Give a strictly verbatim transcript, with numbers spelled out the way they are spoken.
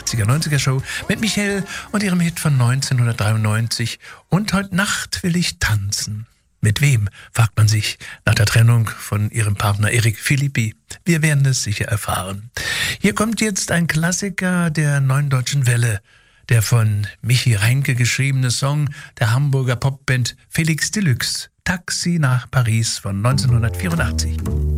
achtziger, neunziger Show mit Michelle und ihrem Hit von neunzehnhundertdreiundneunzig. Und heute Nacht will ich tanzen. Mit wem, fragt man sich nach der Trennung von ihrem Partner Eric Philippi. Wir werden es sicher erfahren. Hier kommt jetzt ein Klassiker der Neuen Deutschen Welle. Der von Michi Reinke geschriebene Song der Hamburger Popband Felix Deluxe. Taxi nach Paris von neunzehnhundertvierundachtzig.